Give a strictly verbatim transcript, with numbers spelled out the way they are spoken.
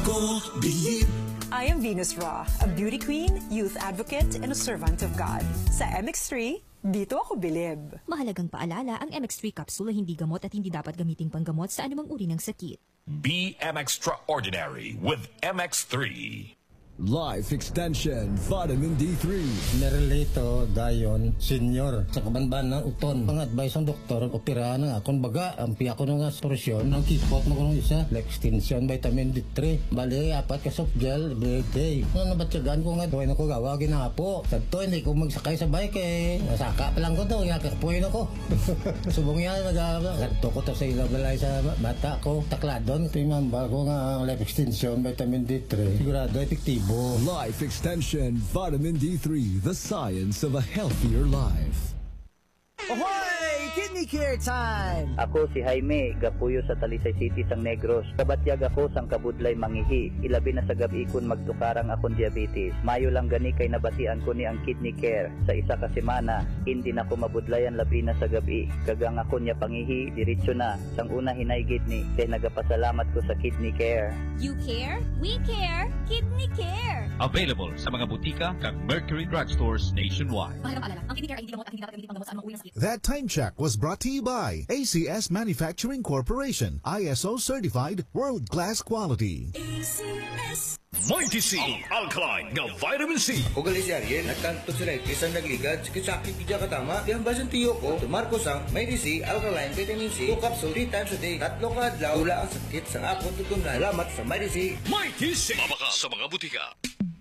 ako bilib. I am Venus Raw, a beauty queen, youth advocate, and a servant of God. Sa M X three, dito ako bilib. Mahalagang paalala, ang M X three capsule ay hindi gamot at hindi dapat gamiting panggamot sa anumang uri ng sakit. Be M Extraordinary with M X three. Life Extension Vitamin D three. Nerelito dayon senior sa kabanban ng uton. Pang-advise ng doktor, operahan na akong baga. Ampi ako ng astrosyon ng kipot mo kung isa. Extension Vitamin D three. Bali, apat ka soft gel every day. Ano nabatsagaan ko nga, tuwin ako gawagin na po. Santo, hindi ko magsakay sa bike eh. Nasaka pa lang ko daw, yakakpuin ako. Subong yan, nag-ganto ko to sa ilabalay sa bata ko. Takladon, ito yung mamba ko nga Life Extension Vitamin D three. Sigurado, epektibo. Life Extension Vitamin D three, the science of a healthier life. Ahoy! Kidney Care Time! Ako si Jaime, gapuyo sa Talisay City, sang Negros. Kabatyag ako sang kabudlay mangihi. Ilabi na sa gabi kun magtukarang akong diabetes. Mayo lang gani kay nabatian ko ni ang Kidney Care. Sa isa ka semana, hindi na ko mabudlayan labi na sa gabi. Kagang ako niya pangihi, diretso na. Sang una hinaygid ni, kay nagapasalamat ko sa Kidney Care. You care? We care! Kidney Care! Available sa mga butika kag Mercury Drugstores nationwide. Mahalagang paalala, ang Kidney Care ay hindi gamot at hindi dapat gamiting panggamot sa anumang uri ng sakit. That time check was brought to you by A C S Manufacturing Corporation, I S O certified, world-class quality. A C S. Mighty C, alkaline nga vitamin C. O gali si Ariel, nagkanto sila isang nagligad, sakit-sakit kaya katama. Di ang basan tiyo ko, tumarko sang Mighty C, alkaline vitamin C, two capsule three times a day, tatlo ka adlaw, tula ang sakit sa akot tutungan. Salamat sa Mighty C. Mighty C, mabaka sa mga butika.